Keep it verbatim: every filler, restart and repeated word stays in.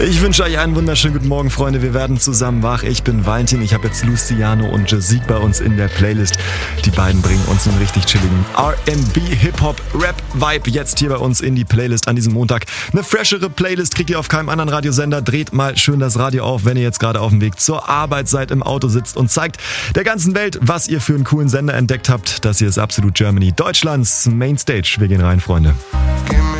Ich wünsche euch einen wunderschönen guten Morgen, Freunde. Wir werden zusammen wach. Ich bin Valentin, ich habe jetzt Luciano und Jasik bei uns in der Playlist. Die beiden bringen uns einen richtig chilligen R and B, Hip-Hop, Rap-Vibe jetzt hier bei uns in die Playlist an diesem Montag. Eine freshere Playlist kriegt ihr auf keinem anderen Radiosender. Dreht mal schön das Radio auf, wenn ihr jetzt gerade auf dem Weg zur Arbeit seid, im Auto sitzt und zeigt der ganzen Welt, was ihr für einen coolen Sender entdeckt habt. Das hier ist Absolut Germany, Deutschlands Mainstage. Wir gehen rein, Freunde.